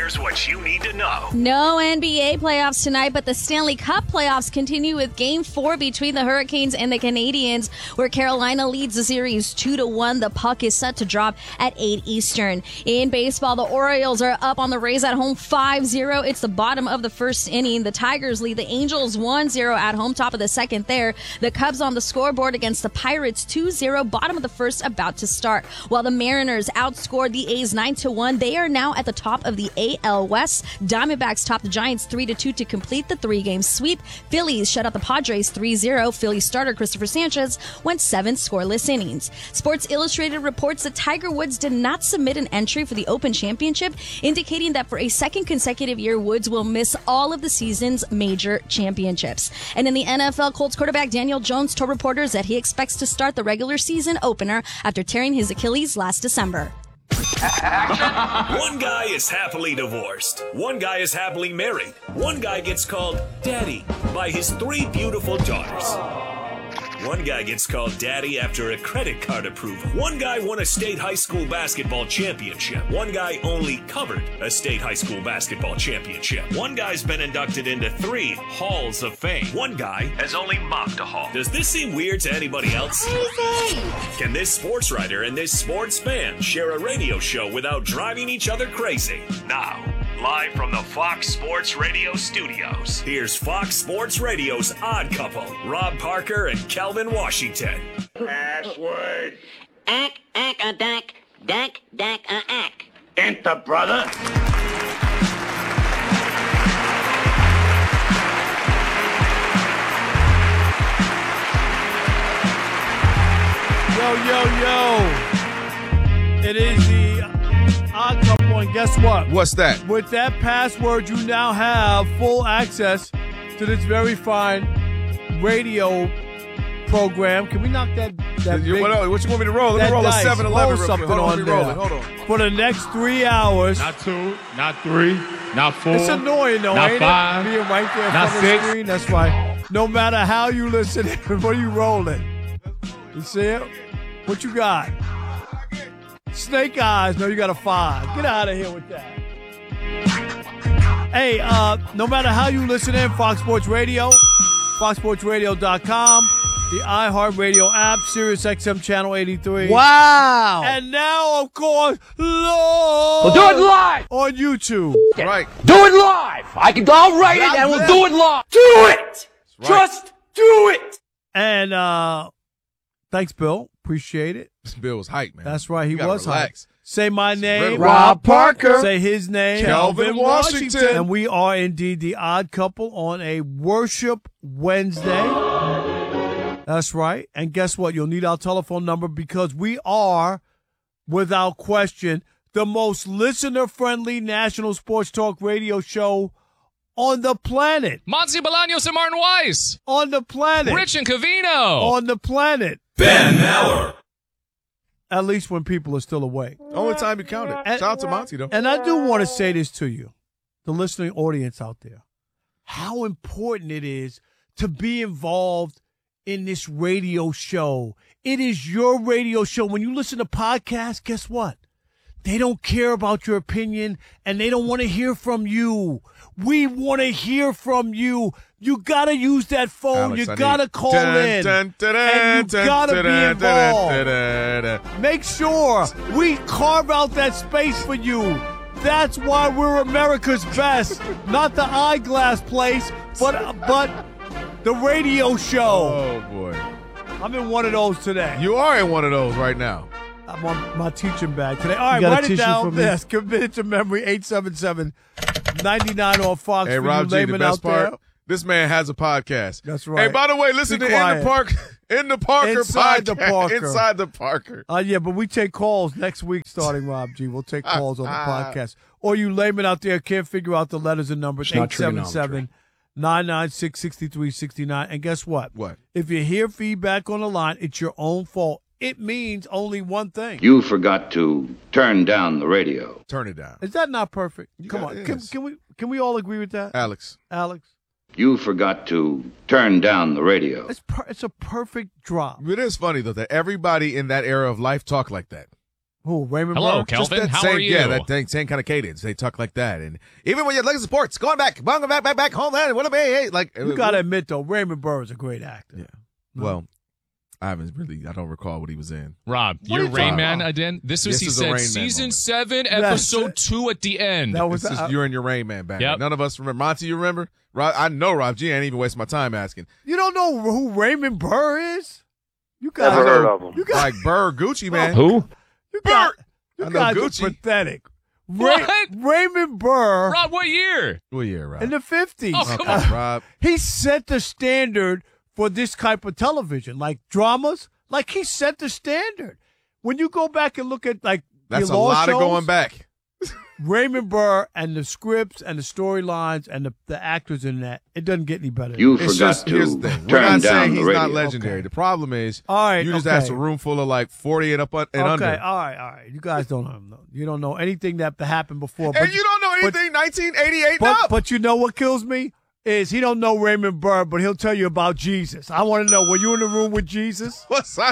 Here's what you need to know. No NBA playoffs tonight, but the Stanley Cup playoffs continue with Game 4 between the Hurricanes and the Canadiens, where Carolina leads the series 2-1. The puck is set to drop at 8 Eastern. In baseball, the Orioles are up on the Rays at home 5-0. It's the bottom of the first inning. The Tigers lead the Angels 1-0 at home, top of the second there. The Cubs on the scoreboard against the Pirates 2-0, bottom of the first about to start. While the Mariners outscored the A's 9-1, they are now at the top of the AL West. Diamondbacks top the Giants 3-2 to complete the 3-game sweep. Phillies shut out the Padres 3-0. Phillies starter Christopher Sanchez went 7 scoreless innings. Sports Illustrated reports that Tiger Woods did not submit an entry for the Open Championship, indicating that for a second consecutive year, Woods will miss all of the season's major championships. And in the NFL, Colts quarterback Daniel Jones told reporters that he expects to start the regular season opener after tearing his Achilles last December. One guy is happily divorced. One guy is happily married. One guy gets called Daddy by his 3 beautiful daughters. One guy gets called Daddy after a credit card approval. One guy won a state high school basketball championship. One guy only covered a state high school basketball championship. One guy's been inducted into 3 halls of fame. One guy has only mocked a hall. Does this seem weird to anybody else? Crazy. Can this sports writer and this sports fan share a radio show without driving each other crazy? Now, live from the Fox Sports Radio studios, here's Fox Sports Radio's Odd Couple, Rob Parker and Calvin Washington. Password. Ack, a dack, a ack. Enter, brother. Yo. It is the Odd Couple, and guess what? What's that? With that password, you now have full access to this very fine radio program. Can we knock that What you want me to roll? Let me roll a 7-Eleven roll real quick. something Hold on on, there. Hold on. For the next 3 hours. Not 2, not 3, not 4. It's annoying, though, not ain't 5, it? Being right there in not front of 6. the screen. That's right. No matter how you listen, before you roll it. You see it? What you got? Snake eyes. No, you got a 5. Get out of here with that. Hey, no matter how you listen in, Fox Sports Radio, foxsportsradio.com, the iHeartRadio app, Sirius XM Channel 83. Wow. And now, of course, Lord, We'll do it live on YouTube. Right. Do it live. I'll write it and we'll do it live. Do it. Right. Just do it. And thanks, Bill. Appreciate it. Bill was hyped, man. That's right. He You gotta was relax. hyped. Say my name. Rob Parker. Say his name. Calvin Washington. And we are indeed the Odd Couple on a Worship Wednesday. That's right. And guess what? You'll need our telephone number because we are, without question, the most listener-friendly national sports talk radio show on the planet. Monty Bolaños and Martin Weiss. On the planet. Rich and Covino. On the planet. Ben Maller. At least when people are still awake. Only time you counted. Shout out to Monty, though. And I do want to say this to you, the listening audience out there, how important it is to be involved in this radio show. It is your radio show. When you listen to podcasts, guess what? They don't care about your opinion, and they don't want to hear from you. We want to hear from you. You got to use that phone. Alex, you got to call in. And you got to be involved. Make sure we carve out that space for you. That's why we're America's best. Not the eyeglass place, but the radio show. Oh, boy. I'm in one of those today. You are in one of those right now. I'm on my teaching bag today. All right, got a write it tissue down. for me? Yes, commit it to memory. 877-99 on Fox. Hey, for Rob you G, the laymen best out there. part, this man has a podcast. That's right. Hey, by the way, listen Be to quiet. In the Parker Inside podcast. the Parker. Inside the Parker. Yeah, but we take calls next week starting, Rob G. We'll take calls on the podcast. Or you laymen out there can't figure out the letters and numbers. 877-996-6369. And guess what? What? If you hear feedback on the line, it's your own fault. It means only one thing. You forgot to turn down the radio. Turn it down. Is that not perfect? Come on. Can we all agree with that? Alex. You forgot to turn down the radio. It's a perfect drop. It is funny, though, that everybody in that era of life talk like that. Who, Raymond Hello, Burr? Kelvin. That How same, are you? Yeah, that same kind of cadence. They talk like that. And even when you look at sports, going back home, what hey, like You got to admit, though, Raymond Burr is a great actor. Yeah. Well, I don't recall what he was in. Rob, What you're are you Rain talking Man about? again. This This was, he is a said, Rain Man season moment. 7, That's episode it. 2 at the end. That was You're in your Rain Man bag. Yep. None of us remember. Monty, you remember? I know Rob G. I ain't even waste my time asking. You don't know who Raymond Burr is? You guys Never heard are, of him. You guys, Like Burr Gucci, man. Who? you guys, you I know guys Gucci. are pathetic. What? Raymond Burr Rob, what year? Well, yeah, Rob. in the 50s. Oh, come Okay, on. Rob. He set the standard for this type of television, like dramas. Like he set the standard. When you go back and look at like That's the a law lot shows, of going back. Raymond Burr and the scripts and the storylines and the actors in that, it doesn't get any better. You It's forgot just, here's to the thing. We're turn not saying down the he's radio. not legendary. Okay. The problem is, All right, you just okay. asked a room full of like 40 and up and Okay, under. all right. You guys don't know. You don't know anything that happened before. And you don't know but- anything 1988 up. But you know what kills me? Is he don't know Raymond Burr, but he'll tell you about Jesus. I want to know, were you in the room with Jesus? What's that?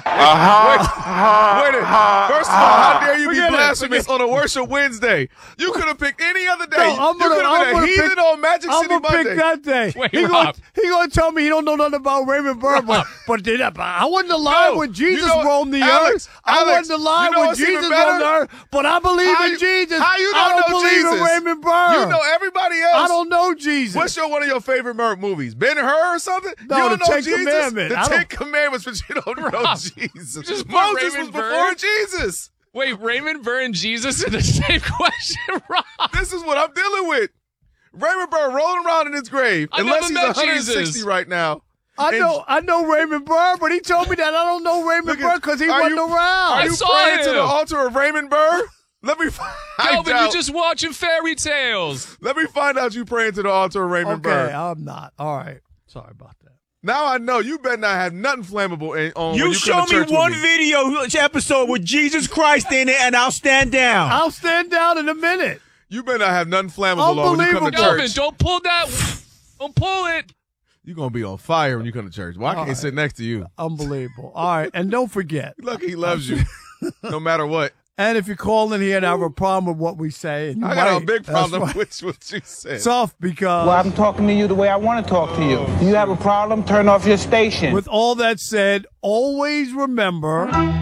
Wait a minute. First of all, how dare you be Forget it. blasphemous on a worship Wednesday? You could have picked any other day. No, I'm you could have been a gonna heathen pick- on Magic I'm City gonna Monday. pick that day. Wait, he Rob. gonna tell me he don't know nothing about Raymond Burr, but I wasn't alive No, when Jesus you know- roamed the Alex, earth. I Alex, wasn't alive you know when what's even Jesus better? roamed the earth, but I believe How in you- Jesus. how you I don't don't know believe in Jesus? Raymond Burr. You know everybody else. I don't know Jesus. What's one of your favorite movies? Ben-Hur or something? No, you don't the know Ten Jesus? Commandments. The I don't- Ten Commandments, but you don't know Rob, Jesus. you just put Moses was Raymond before Burr? Jesus. Wait, Raymond Burr and Jesus in the same question, Rob? This is what I'm dealing with. Raymond Burr rolling around in his grave, I unless never he's met 160 Jesus. right now. I know Raymond Burr, but he told me that I don't know Raymond Look Burr at- because he are wasn't you- around. Are I you saw praying to the him. altar of Raymond Burr? Let me find Kelvin, out. you're just watching fairy tales. Let me find out you praying to the altar of Raymond Okay, Burr. I'm not. All right. Sorry about that. Now I know you better not have nothing flammable on. when You come show to me church with one me. video episode with Jesus Christ in it, and I'll stand down. I'll stand down in a minute. You better not have nothing flammable on when you come to Unbelievable. Kelvin, church. don't pull that. Don't pull it. You're gonna be on fire when you come to church. Well, I can't sit next to you. Unbelievable. All right. And don't forget. Lucky he loves you, no matter what. And if you call in here and have a problem with what we say, and you I got a might, big that's problem right. with what you said. It's off because Well, I'm talking to you the way I want to talk to you. Do you have a problem? Turn off your station. with all that said, always remember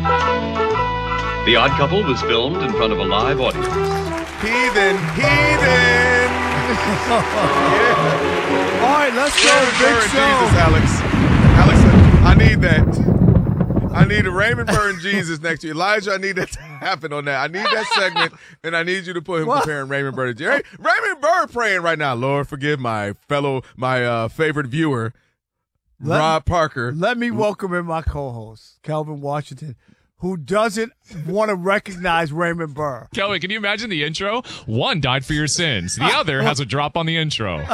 The Odd Couple was filmed in front of a live audience. Heathen. All right, let's go. Raymond Burr Big and show. Jesus, Alex. Alex, I need that. I need a Raymond Burr and Jesus next to you. Elijah, I need that to happen on that. I need that segment, and I need you to put him What? comparing Raymond Burr to Jesus. Raymond Burr praying right now, Lord, forgive my favorite viewer, Rob Parker. Let me welcome in my co-host, Kelvin Washington, who doesn't want to recognize Raymond Burr. Kelvin, can you imagine the intro? One died for your sins. The other has a drop on the intro.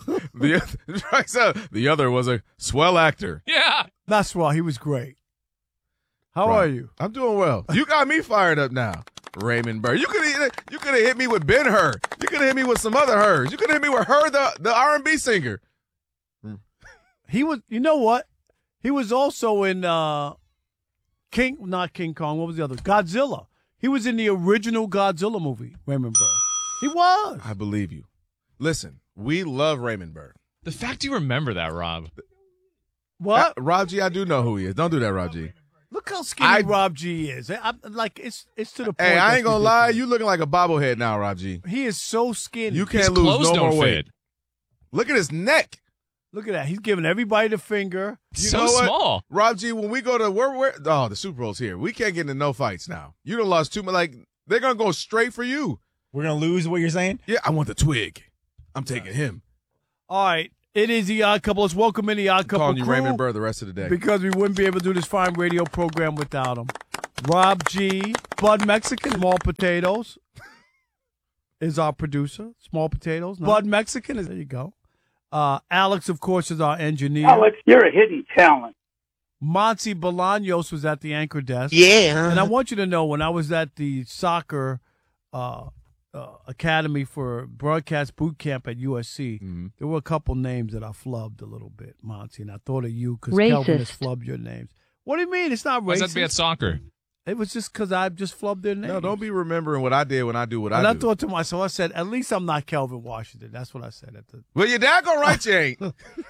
The other was a swell actor. Yeah. That's why he was great. How Right. are you? I'm doing well. You got me fired up now, Raymond Burr. You could have hit me with Ben-Hur. You could have hit me with some other Hurs. You could have hit me with her, the R&B singer. He was. You know what? He was also in not King Kong. What was the other? Godzilla. He was in the original Godzilla movie. Raymond Burr. He was. I believe you. Listen, we love Raymond Burr. The fact you remember that, Rob. What? Rob G, I do know who he is. Don't do that, Rob G. Look how skinny Rob G is. It's to the point. Hey, I ain't that's gonna lie. ridiculous. You looking like a bobblehead now, Rob G. He is so skinny. You can't His lose clothes no don't more weight. fit. Look at his neck. Look at that. He's giving everybody the finger. You So know what? small. Rob G, when we go to the Super Bowl's here. We can't get into no fights now. You done lost too much. Like, they're gonna go straight for you. We're going to lose what you're saying? Yeah, I want the twig. I'm taking him. All right. It is the Odd Couple. Let's welcome in the Odd Couple Calling you crew Raymond Burr the rest of the day. because we wouldn't be able to do this fine radio program without him. Rob G, Bud Mexican, Small Potatoes is our producer. Small Potatoes. Bud Mexican is there. You go. Alex, of course, is our engineer. Alex, you're a hidden talent. Monty Bolaños was at the anchor desk. Yeah. And I want you to know, when I was at the soccer academy for broadcast boot camp at USC, there were a couple names that I flubbed a little bit, Monty, and I thought of you because Kelvin has flubbed your names. What do you mean? It's not racist. Why does that be at soccer? It was just because I just flubbed their name. No, don't be remembering what I did when I do what and I do. do. And I thought to myself, I said, at least I'm not Kelvin Washington. That's what I said. Well, your dad gonna write you ain't.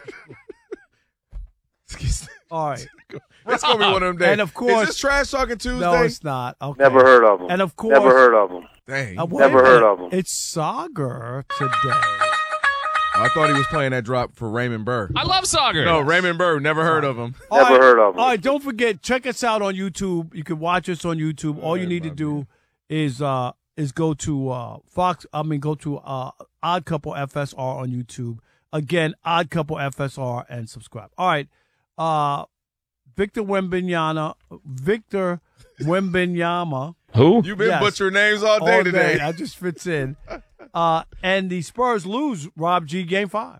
All right. It's going to be one of them days. And of course. Is this Trash Talking Tuesday? No, it's not. Okay. Never heard of them. And of course. Never heard of them. Dang. Never heard of them. It's Sagar today. I thought he was playing that drop for Raymond Burr. I love Sagar. No, Raymond Burr. Never heard of him. Never heard of him. All right, don't forget, check us out on YouTube. You can watch us on YouTube. All you need to do is go to Odd Couple FSR on YouTube. Again, Odd Couple FSR and subscribe. All right. Victor Wembanyama. Who? You've been butchering names all day today. That just fits in. And the Spurs lose, Rob G, Game 5.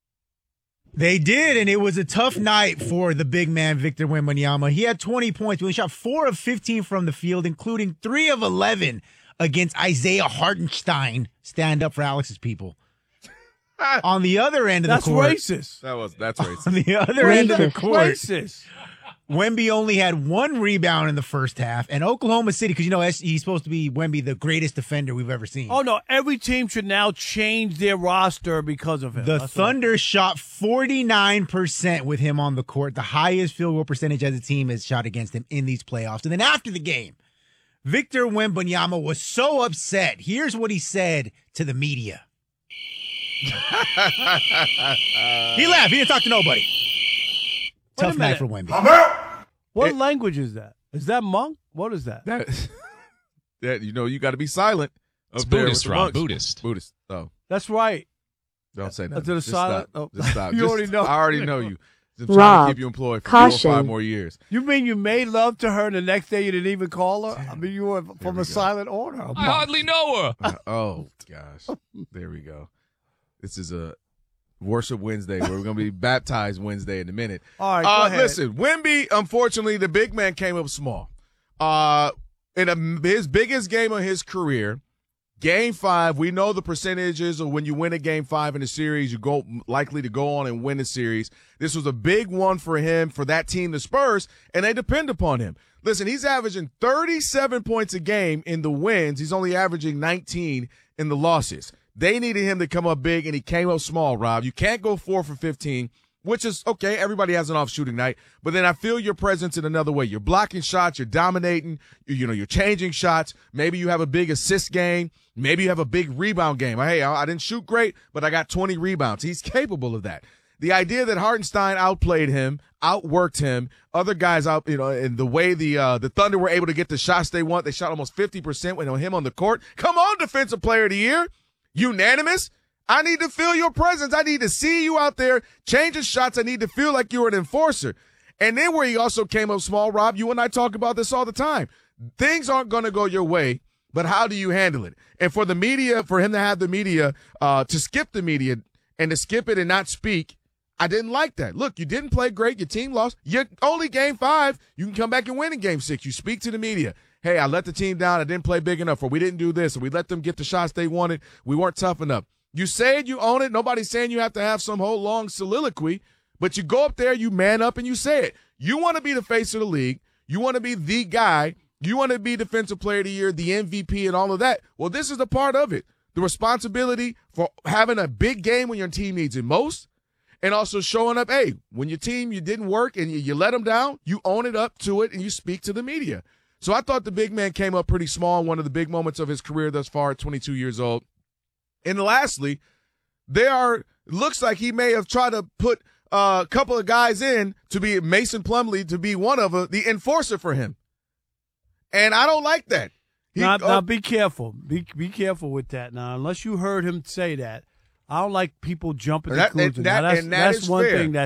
They did, and it was a tough night for the big man, Victor Wembanyama. He had 20 points. He shot 4 of 15 from the field, including 3 of 11 against Isaiah Hartenstein. Stand up for Alex's people. On the other end of the court. That's racist. That's racist. On the other end of the court. Racist. Wemby only had 1 rebound in the first half, and Oklahoma City, because he's supposed to be Wemby, the greatest defender we've ever seen. Oh, no, every team should now change their roster because of him. The Thunder shot 49% with him on the court, the highest field goal percentage as a team has shot against him in these playoffs. And then after the game, Victor Wembanyama was so upset. Here's what he said to the media. He left. He didn't talk to nobody. Tough night for Wemby. What language is that? Is that monk? What is that? That you got to be silent. It's Buddhist, Rob. Buddhist. Oh, that's right. Don't say that. Just silent. Stop. Just stop. You already know. I already know you. I'm Rob, trying to keep you employed for 4 or 5 more years. You mean you made love to her and the next day you didn't even call her? I mean, you were from a silent order. I hardly know her. Oh, gosh. There we go. This is a Worship Wednesday. We're going to be baptized Wednesday in a minute. All right, go ahead. Listen, Wemby, unfortunately, the big man came up small. In his biggest game of his career, Game 5, we know the percentages of when you win a Game 5 in a series, you go likely to go on and win the series. This was a big one for him, for that team, the Spurs, and they depend upon him. Listen, he's averaging 37 points a game in the wins. He's only averaging 19 in the losses. They needed him to come up big, and he came up small, Rob. You can't go 4 for 15, which is okay. Everybody has an off shooting night, but then I feel your presence in another way. You're blocking shots. You're dominating. You're changing shots. Maybe you have a big assist game. Maybe you have a big rebound game. Hey, I didn't shoot great, but I got 20 rebounds. He's capable of that. The idea that Hartenstein outplayed him, outworked him, other guys out, and the way the Thunder were able to get the shots they want, they shot almost 50% with him on the court. Come on, Defensive Player of the Year. Unanimous. I need to feel your presence. I need to see you out there changing shots. I need to feel like you're an enforcer. And then where he also came up small, Rob, you and I talk about this all the time. Things aren't going to go your way, but how do you handle it? And for the media, for him to have the media, to skip the media and to skip it and not speak, I didn't like that. Look, you didn't play great. Your team lost. You're only Game 5. You can come back and win in Game 6. You speak to the media. Hey, I let the team down. I didn't play big enough, or we didn't do this, or we let them get the shots they wanted. We weren't tough enough. You say it, you own it. Nobody's saying you have to have some whole long soliloquy, but you go up there, you man up, and you say it. You want to be the face of the league. You want to be the guy. You want to be Defensive Player of the Year, the MVP, and all of that. Well, this is a part of it. The responsibility for having a big game when your team needs it most, and also showing up, hey, when your team, you didn't work and you let them down, you own it up to it and you speak to the media. So I thought the big man came up pretty small in one of the big moments of his career thus far at 22 years old. And lastly, looks like he may have tried to put a couple of guys in to be Mason Plumlee to be one of the enforcer for him. And I don't like that. Now be careful. Be careful with that. Now, unless you heard him say that, I don't like people jumping to conclusions. That's one fair. thing.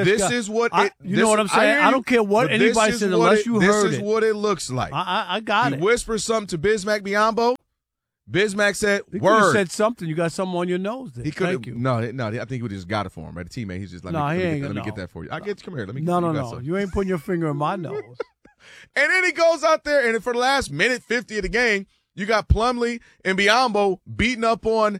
You know what I'm saying? I don't care what anybody says unless you heard it. This is what it looks like. I got it. He whispered something to Bismack Biyombo. Bismack said, he could have said something. You got something on your nose there. Thank you. No, I think we just got it for him, right? The teammate, he's just like, let me get that for you. Come here. Let me. No. You ain't putting your finger in my nose. And then he goes out there, and for the last minute 50 of the game, you got Plumlee and Biyombo beating up on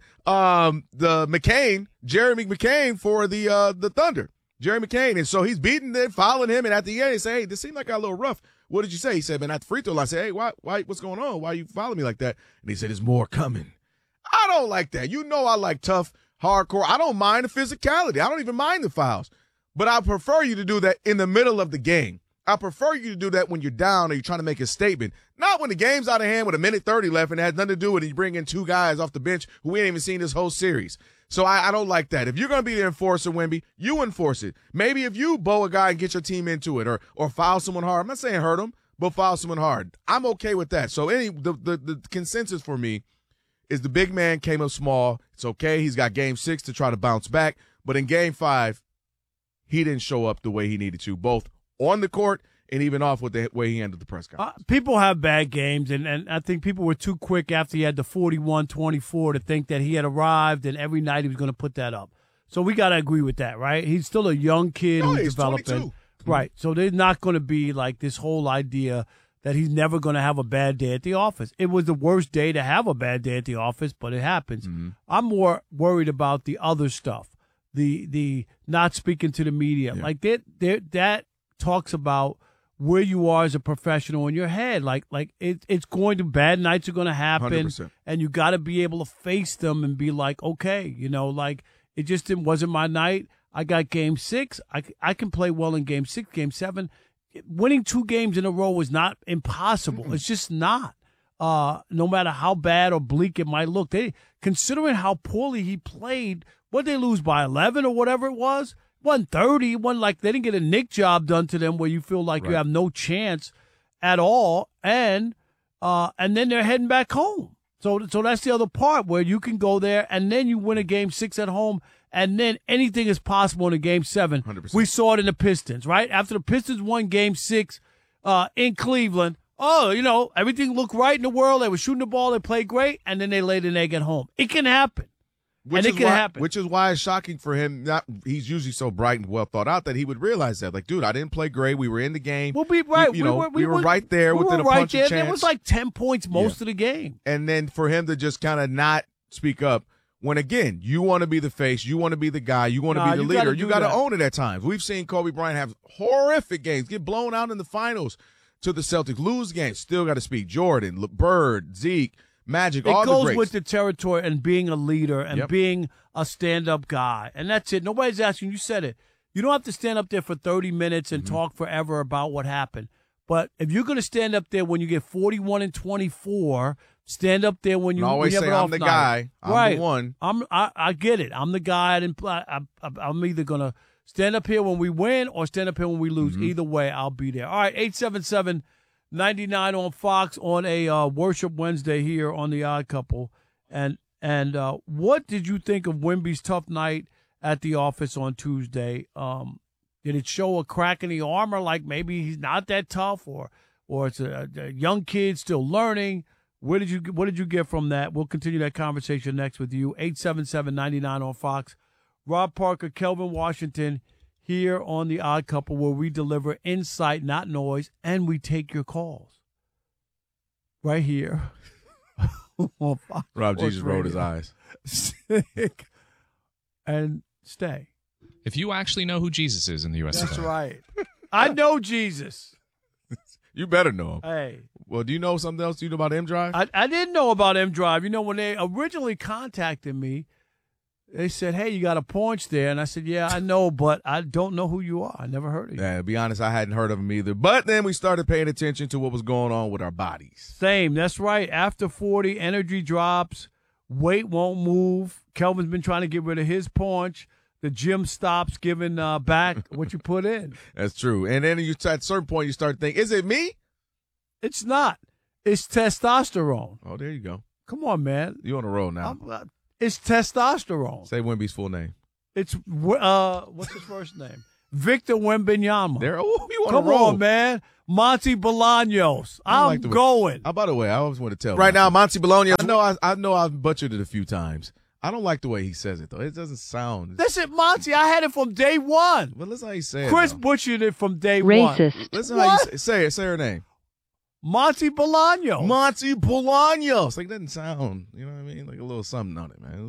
Jeremy McCain for the Thunder. Jeremy McCain. And so he's beating them, fouling him, and at the end, he say, hey, this seemed like a little rough. what did you say? He said, man, at the free throw line, I said, hey, why, what's going on? Why you following me like that? And he said, there's more coming. I don't like that. You know I like tough, hardcore. I don't mind the physicality. I don't even mind the fouls. But I prefer you to do that in the middle of the game. I prefer you to do that when you're down or you're trying to make a statement. Not when the game's out of hand with 1:30 left and it has nothing to do with it. You bring in 2 guys off the bench who we ain't even seen this whole series. So I don't like that. If you're going to be the enforcer, Wemby, you enforce it. Maybe if you bow a guy and get your team into it or foul someone hard. I'm not saying hurt him, but foul someone hard. I'm okay with that. So the consensus for me is the big man came up small. It's okay. He's got game 6 to try to bounce back. But in game 5, he didn't show up the way he needed to, both on the court and even off with the way he handled the press conference. People have bad games, and I think people were too quick after he had the 41-24 to think that he had arrived and every night he was going to put that up. So we got to agree with that, right? He's still a young kid who's developing. 22. Right. So there's not going to be like this whole idea that he's never going to have a bad day at the office. It was the worst day to have a bad day at the office, but it happens. Mm-hmm. I'm more worried about the other stuff, the not speaking to the media. Yeah. Like that talks about where you are as a professional in your head. Like it's going to, bad nights are going to happen 100%. And you got to be able to face them and be like, okay, like it just wasn't my night. I got game 6. I can play well in game 6, game 7. Winning 2 games in a row is not impossible. Mm-hmm. It's just not. No matter how bad or bleak it might look. Considering how poorly he played, what they lose by 11 or whatever it was, 130, like they didn't get a Nick job done to them where you feel like you have no chance at all, and then they're heading back home. So that's the other part where you can go there and then you win a game 6 at home, and then anything is possible in a game 7. 100%. We saw it in the Pistons, right? After the Pistons won game 6 in Cleveland, everything looked right in the world. They were shooting the ball, they played great, and then they laid an egg at home. It can happen. Which is why it's shocking for him. He's usually so bright and well thought out that he would realize that. Like, dude, I didn't play great. We were in the game. We'll be right. We were right there within a punch of chance. It was like 10 points most of the game. And then for him to just kind of not speak up when, again, you want to be the face, you want to be the guy, you want to be the leader. You got to own it at times. We've seen Kobe Bryant have horrific games, get blown out in the finals to the Celtics, lose games, still got to speak. Jordan, Bird, Zeke, Magic, all the greats. It goes with the territory and being a leader and being a stand-up guy. And that's it. Nobody's asking. You said it. You don't have to stand up there for 30 minutes and talk forever about what happened. But if you're going to stand up there when you get 41 and 24, stand up there when you always say, I'm the guy. I'm the one. I get it. I'm the guy. I'm either going to stand up here when we win or stand up here when we lose. Either way, I'll be there. All right, 877-99 on Fox on a Worship Wednesday here on The Odd Couple. And what did you think of Wemby's tough night at the office on Tuesday? Did it show a crack in the armor, like maybe he's not that tough, or it's a young kid still learning? What did you get from that? We'll continue that conversation next with you. 877-99 on Fox. Rob Parker, Kelvin Washington, here on The Odd Couple, where we deliver insight, not noise, and we take your calls. Right here. Rob Jesus rolled his eyes. Stick and stay. If you actually know who Jesus is in the U.S. That's right. I know Jesus. You better know him. Hey. Well, do you know something else? Do you know about M Drive? I didn't know about M Drive. When they originally contacted me, they said, hey, you got a paunch there. And I said, yeah, I know, but I don't know who you are. I never heard of you. Yeah, to be honest, I hadn't heard of him either. But then we started paying attention to what was going on with our bodies. Same. That's right. After 40, energy drops. Weight won't move. Kelvin's been trying to get rid of his paunch. The gym stops giving back what you put in. That's true. And then at a certain point, you start thinking, is it me? It's not. It's testosterone. Oh, there you go. Come on, man. You on a roll now. It's testosterone. Say Wemby's full name. It's what's his first name? Victor Wembanyama. You want Come to roll. on, man. Monty Bolaños. I'm going. By the way, I always want to tell right now, Monty Bolaños. I know I've butchered it a few times. I don't like the way he says it though. It doesn't sound. That's it, Monty. I had it from day one. Well, listen how you say it. Chris butchered it from day Racist. one. Listen how you say it. Say her name. Monty Bolaños. Monty Bolaños. Like, it doesn't sound, you know what I mean? Like a little something on it, man.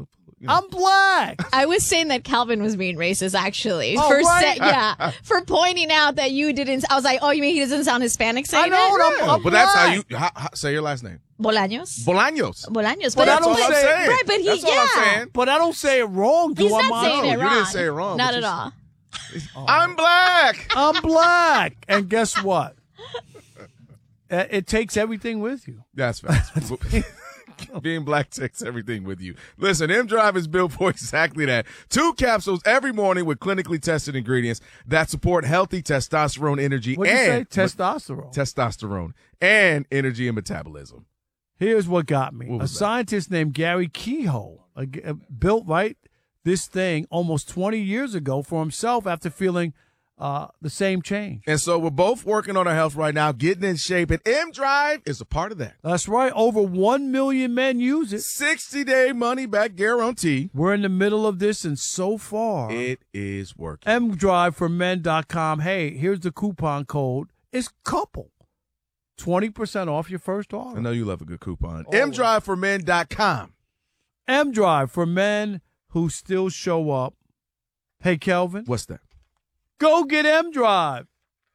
I'm black. I was saying that Calvin was being racist, actually. Oh, right? For pointing out that you didn't. I was like, oh, you mean he doesn't sound Hispanic saying I know, it? I'm But black. that's how you say your last name. Bolaños. Bolaños. But I don't That's all I'm say- saying. Right, but he, That's all I'm saying. But I don't say it wrong, do He's I? not saying it you wrong. didn't say it wrong, Not but at you- all. I'm black. I'm black. And guess what? It takes everything with you. That's facts. Being black takes everything with you. Listen, M-Drive is built for exactly that. 2 capsules every morning with clinically tested ingredients that support healthy testosterone, energy, What did you and say? Testosterone. testosterone and energy and metabolism. Here's what got me. What A was that? scientist named Gary Kehoe built this thing almost 20 years ago for himself after feeling the same change. And so we're both working on our health right now, getting in shape, and M-Drive is a part of that. That's right. Over 1 million men use it. 60-day money-back guarantee. We're in the middle of this, and so far, It is working. mdriveformen.com. Hey, here's the coupon code. It's COUPLE. 20% off your first order. I know you love a good coupon. mdriveformen.com. M-Drive for men who still show up. Hey, Kelvin. What's that? Go get M-Drive.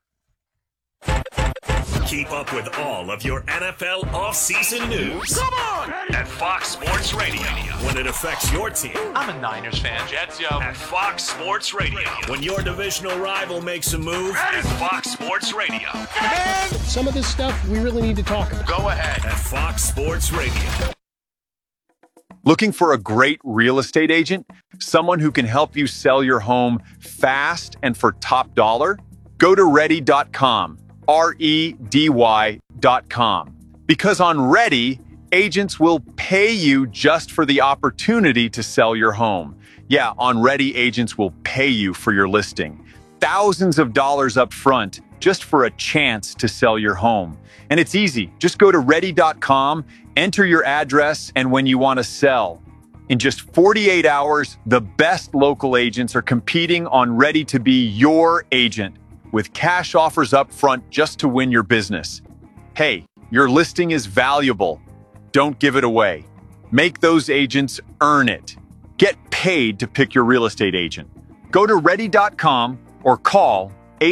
Keep up with all of your NFL offseason news. Come on! At Fox Sports Radio. When it affects your team. I'm a Niners fan. Jets, yo. At Fox Sports Radio. When your divisional rival makes a move. At Fox Sports Radio. And some of this stuff we really need to talk about. Go ahead. At Fox Sports Radio. Looking for a great real estate agent? Someone who can help you sell your home fast and for top dollar? Go to ready.com, REDY.com. Because on Ready, agents will pay you just for the opportunity to sell your home. Yeah, on Ready, agents will pay you for your listing. Thousands of dollars up front just for a chance to sell your home. And it's easy. Just go to ready.com, enter your address, and when you want to sell. In just 48 hours, the best local agents are competing on Ready to be your agent with cash offers up front just to win your business. Hey, your listing is valuable. Don't give it away. Make those agents earn it. Get paid to pick your real estate agent. Go to ready.com or call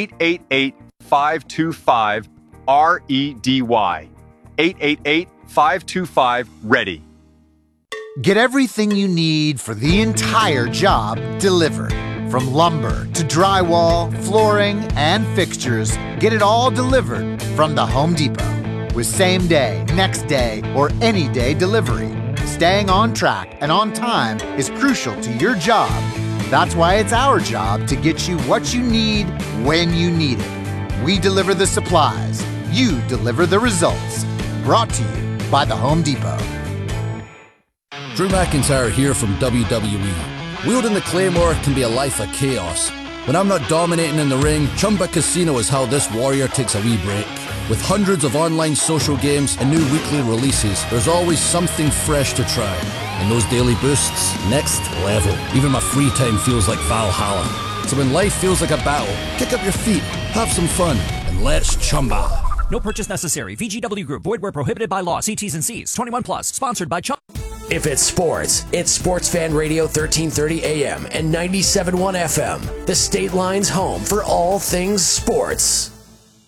888-525-REDY. 888-525-READY. Get everything you need for the entire job delivered. From lumber to drywall, flooring, and fixtures, get it all delivered from the Home Depot. With same day, next day, or any day delivery, staying on track and on time is crucial to your job. That's why it's our job to get you what you need when you need it. We deliver the supplies. You deliver the results. Brought to you by the Home Depot. Drew McIntyre here from WWE. Wielding the Claymore can be a life of chaos. When I'm not dominating in the ring, Chumba Casino is how this warrior takes a wee break. With hundreds of online social games and new weekly releases, there's always something fresh to try. And those daily boosts, next level. Even my free time feels like Valhalla. So when life feels like a battle, kick up your feet, have some fun, and let's Chumba. No purchase necessary. VGW Group. Void where prohibited by law. See T's and C's. 21 plus. Sponsored by Chumba. If it's sports, it's Sports Fan Radio 1330 AM and 97.1 FM. The State Line's home for all things sports.